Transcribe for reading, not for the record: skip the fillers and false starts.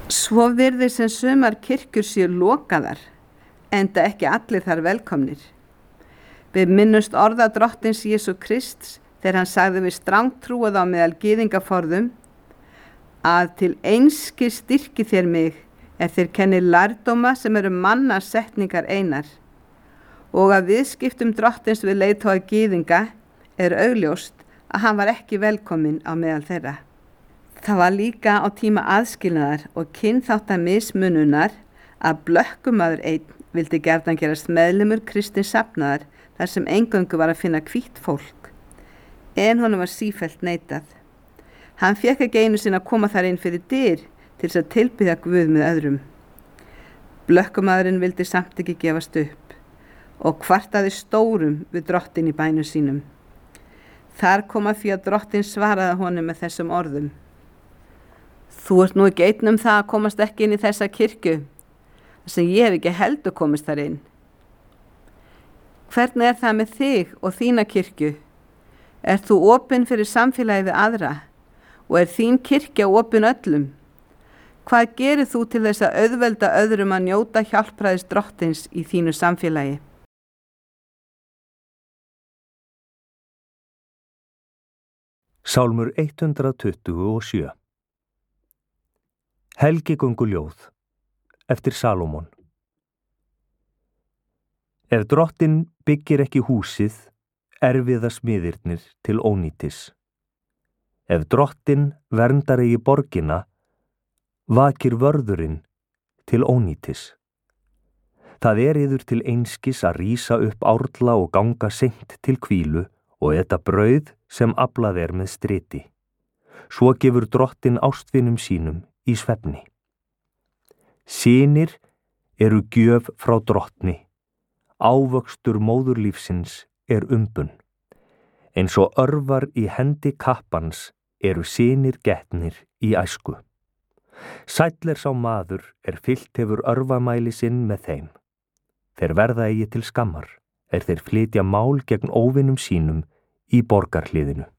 Svo virðist sem sumar kirkjur séu lokaðar, enda ekki allir þar velkomnir. Við minnumst orða drottins Jesú Krists þegar hann sagði við strangtrúað á meðal gyðingaforðum að til einskis styrki þér mig þeir kenni lærdóma sem eru mannasetningar einar, og að viðskiptum drottins við leiðtoga gyðinga augljóst að hann var ekki velkominn á meðal þeirra. Það var líka á tíma aðskilnaðar og kynþáttamismununar að blökkumaður einn vildi gjarnan gerast meðlimur kristins safnaðar þar sem eingöngu var að finna hvítt fólk, en honum var sífellt neitað. Hann fékk ekki einu sinni að koma þar inn fyrir dyr til þess að tilbiðja Guð með öðrum. Blökkumaðurinn vildi samt ekki gefast upp og kvartaði stórum við drottin í bænum sínum. Þar kom að því að drottin svaraði honum með þessum orðum: Þú ert nú ekki einn það að komast ekki inn í þessa kirkju, þar sem ég hef ekki heldur komist þar inn. Hvernig það með þig og þína kirkju? Þú opin fyrir samfélagið við aðra og þín kirkja opin öllum? Hvað gerir þú til þess að auðvelda öðrum að njóta hjálpræðis drottins í þínu samfélagi? Sálmur 127. Helgigönguljóð eftir Salómon. Ef drottinn byggir ekki húsið, erfiða smiðirnir til ónýtis. Ef drottinn verndar eigi borgina, vakir vörðurinn til ónýtis. Það yður til einskis að rísa upp árla og ganga seint til hvílu og eta brauð sem aflað með striti. Svo gefur drottinn ástvinum sínum í svefni. Synir eru gjöf frá drottni, ávöxtur móðurlífsins umbun. Eins og örvar í hendi kappans eru synir getnir í æsku. Sæll sá maður fyllt hefur örvamæli sinn með þeim. Þeir verða eigi til skammar, þeir flytja mál gegn óvinum sínum í borgarhliðinu.